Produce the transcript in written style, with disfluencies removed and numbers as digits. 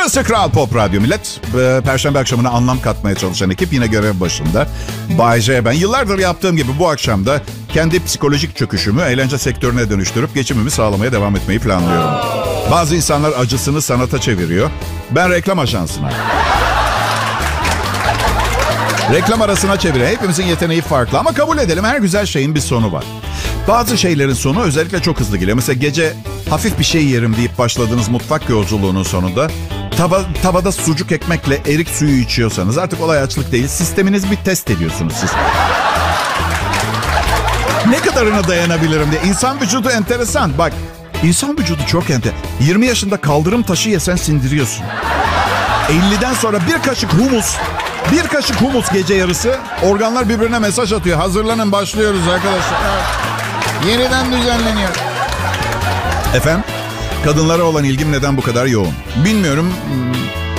Burası Kral Pop Radyo millet. Perşembe akşamına anlam katmaya çalışan ekip yine görev başında. Bay J ben. Yıllardır yaptığım gibi bu akşam da kendi psikolojik çöküşümü eğlence sektörüne dönüştürüp geçimimi sağlamaya devam etmeyi planlıyorum. Bazı insanlar acısını sanata çeviriyor. Ben reklam ajansına. Reklam arasına çeviriyor. Hepimizin yeteneği farklı ama kabul edelim her güzel şeyin bir sonu var. Bazı şeylerin sonu özellikle çok hızlı geliyor. Mesela gece hafif bir şey yerim deyip başladığınız mutfak yolculuğunun sonunda tavada sucuk ekmekle erik suyu içiyorsanız artık olay açlık değil, sisteminiz bir test ediyorsunuz siz. Ne kadarına dayanabilirim diye. İnsan vücudu enteresan. Bak, insan vücudu çok enteresan. 20 yaşında kaldırım taşı yesen sindiriyorsun. 50'den sonra bir kaşık humus gece yarısı. Organlar birbirine mesaj atıyor. Hazırlanın, başlıyoruz arkadaşlar. Evet. Yeniden düzenleniyor. Efendim? Kadınlara olan ilgim neden bu kadar yoğun? Bilmiyorum.